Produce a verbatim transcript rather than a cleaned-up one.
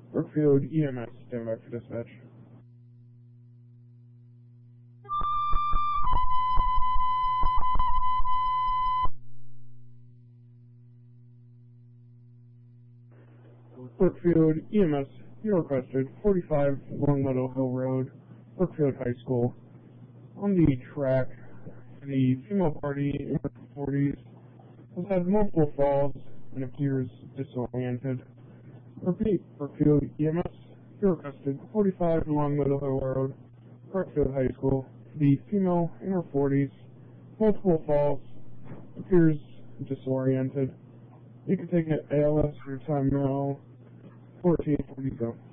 Brookfield E M S, stand by for dispatch. Brookfield E M S, you requested forty-five Longmeadow Hill Road, Brookfield High School. On the track, the female party in her forties has had multiple falls and appears disoriented. Repeat, Brookfield E M S, you requested forty-five Longmeadow Hill Road, Brookfield High School. The female in her forties, multiple falls, appears disoriented. You can take it A L S for your time now, fourteen forty-two.